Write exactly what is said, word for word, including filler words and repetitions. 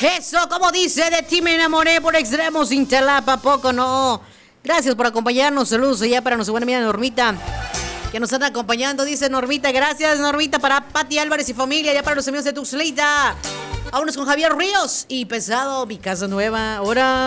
Eso, como dice, de ti me enamoré por extremos sin Jalapa, poco no. Gracias por acompañarnos. Saludos allá para nuestra buena amiga Normita, que nos están acompañando. Dice Normita, gracias Normita, para Pati Álvarez y familia, ya para los amigos de Tuxtla. Vámonos con Javier Ríos y Pesado, mi casa nueva. Ahora.